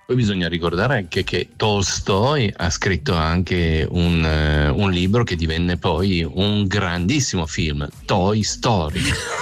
Poi bisogna ricordare anche che Tolstoi ha scritto anche un libro che divenne poi un grandissimo film, Toy Story.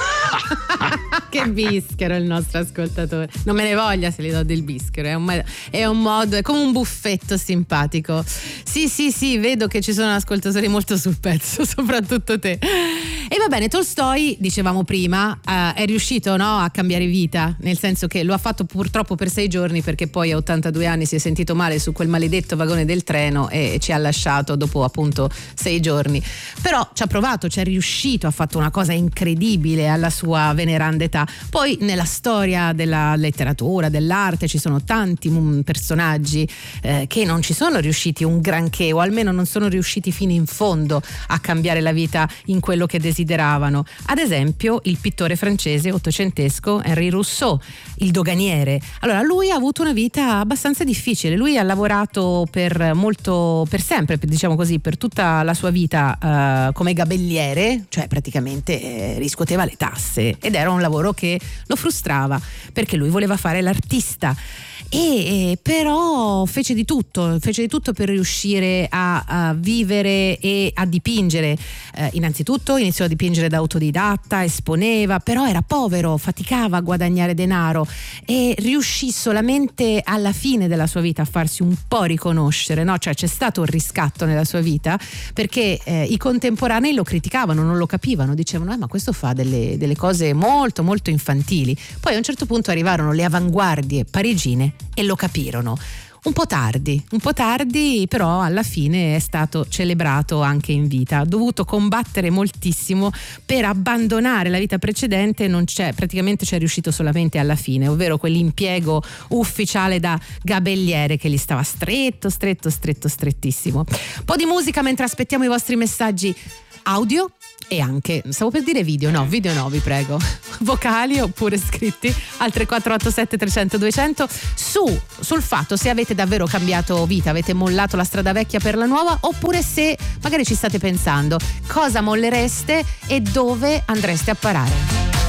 Che bischero il nostro ascoltatore, non me ne voglia se gli do del bischero, è un modo, è come un buffetto simpatico. Sì, vedo che ci sono ascoltatori molto sul pezzo, soprattutto te. E va bene, Tolstoi, dicevamo prima, è riuscito, no, a cambiare vita, nel senso che lo ha fatto purtroppo per 6 giorni, perché poi a 82 anni si è sentito male su quel maledetto vagone del treno e ci ha lasciato dopo appunto 6 giorni. Però ci ha provato, ci è riuscito, ha fatto una cosa incredibile alla sua veneranda età. Poi nella storia della letteratura, dell'arte, ci sono tanti personaggi che non ci sono riusciti un granché, o almeno non sono riusciti fino in fondo a cambiare la vita in quello che desideravano. Ad esempio il pittore francese ottocentesco Henri Rousseau, il doganiere. Allora, lui ha avuto una vita abbastanza difficile. Lui ha lavorato per sempre, diciamo così, per tutta la sua vita come gabelliere, cioè praticamente riscuoteva le tasse, ed era un lavoro che lo frustrava perché lui voleva fare l'artista. E però fece di tutto per riuscire a vivere e a dipingere. Innanzitutto iniziò a dipingere da autodidatta, esponeva, però era povero, faticava a guadagnare denaro e riuscì solamente alla fine della sua vita a farsi un po' riconoscere, no? Cioè c'è stato un riscatto nella sua vita, perché i contemporanei lo criticavano, non lo capivano, dicevano ma questo fa delle cose molto molto infantili. Poi a un certo punto arrivarono le avanguardie parigine e lo capirono. Un po' tardi, però alla fine è stato celebrato anche in vita. Ha dovuto combattere moltissimo per abbandonare la vita precedente, praticamente ci è riuscito solamente alla fine, ovvero quell'impiego ufficiale da gabelliere che gli stava strettissimo. Un po' di musica mentre aspettiamo i vostri messaggi audio e anche, stavo per dire video no, vi prego, vocali oppure scritti al 3487 300 200 sul fatto se avete davvero cambiato vita, avete mollato la strada vecchia per la nuova, oppure se magari ci state pensando cosa mollereste e dove andreste a parare.